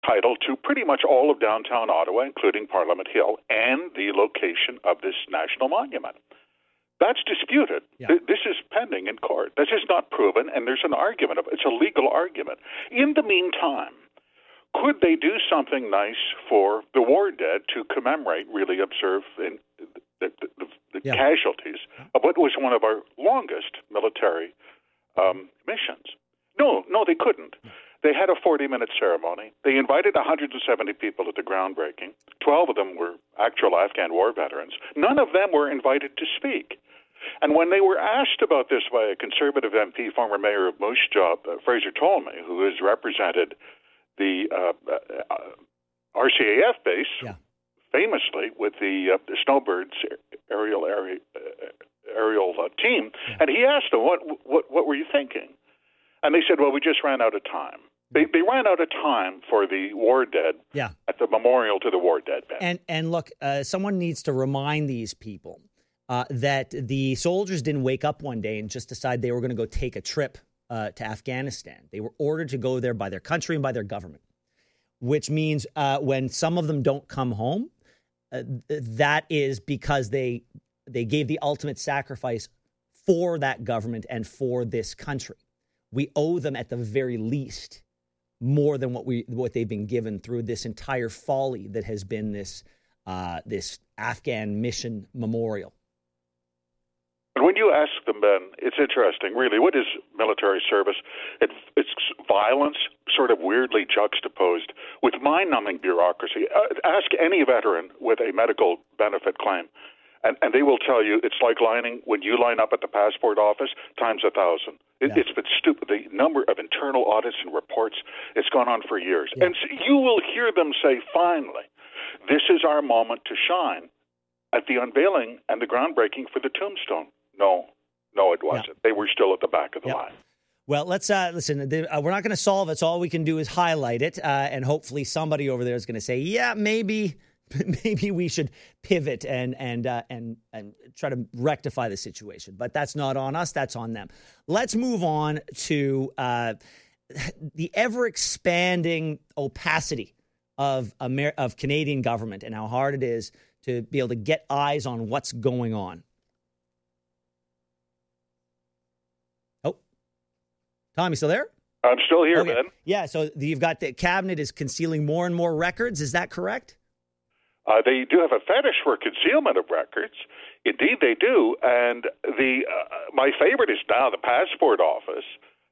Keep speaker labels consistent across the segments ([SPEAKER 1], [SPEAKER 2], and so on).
[SPEAKER 1] title to pretty much all of downtown Ottawa, including Parliament Hill, and the location of this national monument. That's disputed.
[SPEAKER 2] Yeah.
[SPEAKER 1] This is pending in court. This is not proven, and there's an argument of it. It's a legal argument. In the meantime, could they do something nice for the war dead to commemorate, really observe the casualties of what was one of our longest military missions? No, they couldn't. They had a 40-minute ceremony. They invited 170 people at the groundbreaking. 12 of them were actual Afghan war veterans. None of them were invited to speak. And when they were asked about this by a Conservative MP, former mayor of Moose Jaw, Fraser Tolmie, who has represented the RCAF base famously with the Snowbirds aerial team, and he asked them, what were you thinking? And they said, well, we just ran out of time. They ran out of time for the war dead at the memorial to the war dead. Ben.
[SPEAKER 2] And look, someone needs to remind these people that the soldiers didn't wake up one day and just decide they were going to go take a trip to Afghanistan. They were ordered to go there by their country and by their government, which means when some of them don't come home, that is because they gave the ultimate sacrifice for that government and for this country. We owe them at the very least more than what they've been given through this entire folly that has been this Afghan mission memorial.
[SPEAKER 1] And when you ask them, Ben, it's interesting, really. What is military service? It's violence, sort of weirdly juxtaposed with mind-numbing bureaucracy. Ask any veteran with a medical benefit claim, and they will tell you it's like when you line up at the passport office times 1,000. It's been stupid. The number of internal audits and reports, it's gone on for years. Yeah. And you will hear them say, finally, this is our moment to shine at the unveiling and the groundbreaking for the tombstone. No, it wasn't. Yeah. They were still at the back of the line.
[SPEAKER 2] Well, let's listen. We're not going to solve it. So all we can do is highlight it, and hopefully somebody over there is going to say, "Yeah, maybe we should pivot and try to rectify the situation." But that's not on us. That's on them. Let's move on to the ever expanding opacity of Canadian government and how hard it is to be able to get eyes on what's going on. Tom, you still there?
[SPEAKER 1] I'm still here, Ben.
[SPEAKER 2] Yeah, so you've got the cabinet is concealing more and more records. Is that correct?
[SPEAKER 1] They do have a fetish for concealment of records. Indeed, they do. And my favorite is now the passport office.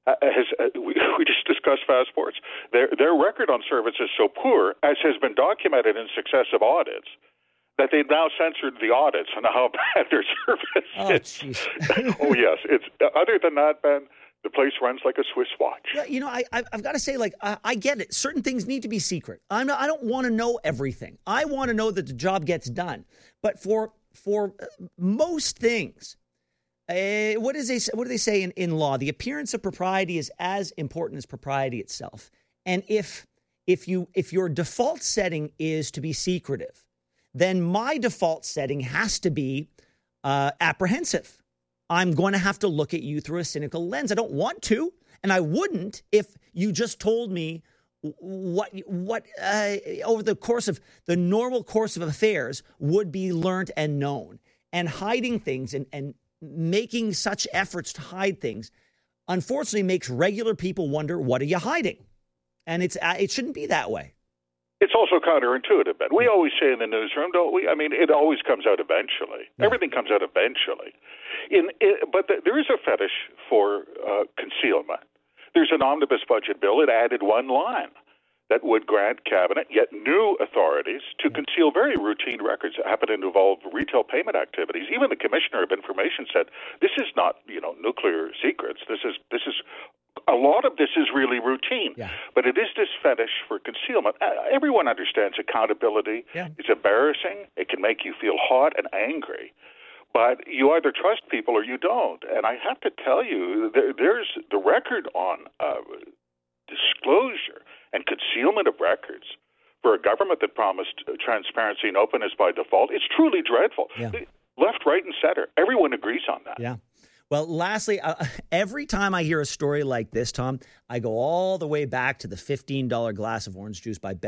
[SPEAKER 1] We just discussed passports. Their record on service is so poor, as has been documented in successive audits, that they've now censored the audits on how bad their service is. Oh, yes. It's other than that, Ben, the place runs like a Swiss watch.
[SPEAKER 2] Yeah, I've got to say, I get it. Certain things need to be secret. I don't want to know everything. I want to know that the job gets done. But for most things, what do they say in law? The appearance of propriety is as important as propriety itself. And if your default setting is to be secretive, then my default setting has to be apprehensive. I'm going to have to look at you through a cynical lens. I don't want to, and I wouldn't if you just told me what over the course of the normal course of affairs would be learnt and known. And hiding things and making such efforts to hide things, unfortunately, makes regular people wonder, what are you hiding? And it shouldn't be that way.
[SPEAKER 1] It's also counterintuitive, Ben. We always say in the newsroom, don't we? I mean, it always comes out eventually. Yeah. Everything comes out eventually. But there is a fetish for concealment. There's an omnibus budget bill. It added one line that would grant cabinet yet new authorities to conceal very routine records that happen to involve retail payment activities. Even the Commissioner of Information said, this is not, nuclear secrets. This is a lot of this is really routine, but it is this fetish for concealment. Everyone understands accountability. Yeah. It's embarrassing. It can make you feel hot and angry. But you either trust people or you don't. And I have to tell you, there's the record on disclosure and concealment of records for a government that promised transparency and openness by default. It's truly dreadful. Yeah. Left, right, and center. Everyone agrees on that.
[SPEAKER 2] Yeah. Well, lastly, every time I hear a story like this, Tom, I go all the way back to the $15 glass of orange juice by